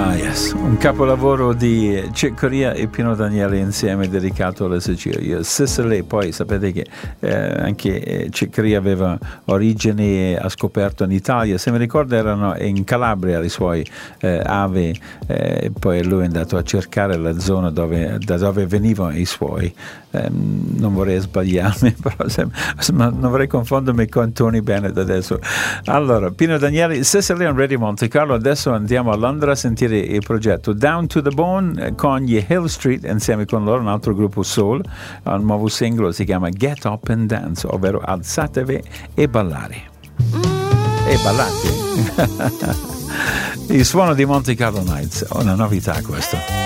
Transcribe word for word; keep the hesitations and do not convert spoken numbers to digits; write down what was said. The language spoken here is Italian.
Ah, yes, un capolavoro di Chick Corea e Pino Daniele insieme, dedicato alla Sicilia. Sicily, poi sapete che eh, anche Chick Corea aveva origini e ha scoperto in Italia, se mi ricordo erano in Calabria i suoi eh, avi, eh, poi lui è andato a cercare la zona dove, da dove venivano i suoi. Eh, non vorrei sbagliarmi, però se, non vorrei confondermi con Tony Bennett adesso. Allora, Pino Daniele, Sicily on Radio Monte Carlo. Adesso andiamo a Londra a sentire il progetto Down to the Bone con gli Hill Street, insieme con loro un altro gruppo soul. Un nuovo singolo si chiama Get Up and Dance, ovvero alzatevi e ballare. E ballate. Il suono di Monte Carlo Nights, una novità questo.